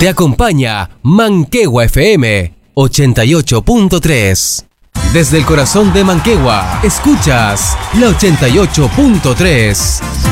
Te acompaña Manquehue FM 88.3. Desde el corazón de Manquehue, escuchas la 88.3.